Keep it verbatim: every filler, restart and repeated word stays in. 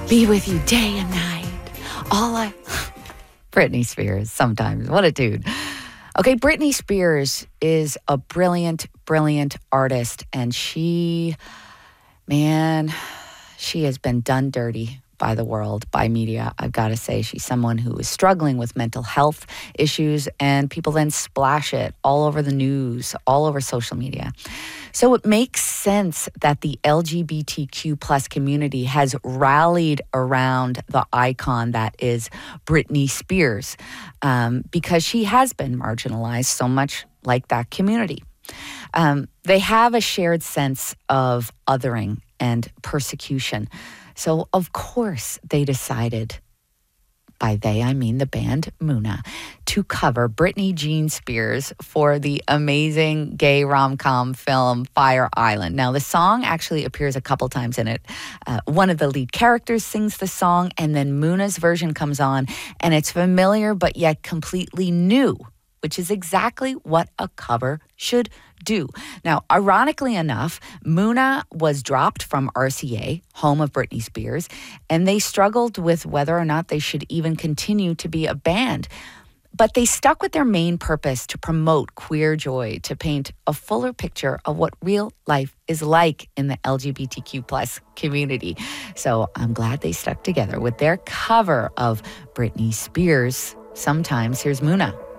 be with you day and night. All I... Britney Spears, sometimes. What a dude. Okay, Britney Spears is a brilliant, brilliant artist, and she, man, she has been done dirty by the world, by media. I've got to say, she's someone who is struggling with mental health issues, and people then splash it all over the news, all over social media. So it makes sense that the L G B T Q plus community has rallied around the icon that is Britney Spears, um, because she has been marginalized so much like that community. Um, they have a shared sense of othering and persecution. So, of course, they decided, by they, I mean the band Muna, to cover Britney Jean Spears for the amazing gay rom-com film Fire Island. Now, the song actually appears a couple times in it. Uh, one of the lead characters sings the song, and then Muna's version comes on, and it's familiar but yet completely new, which is exactly what a cover should do. Now, ironically enough, Muna was dropped from R C A, home of Britney Spears, and they struggled with whether or not they should even continue to be a band. But they stuck with their main purpose to promote queer joy, to paint a fuller picture of what real life is like in the L G B T Q plus community. So I'm glad they stuck together with their cover of Britney Spears. Sometimes. Here's Muna.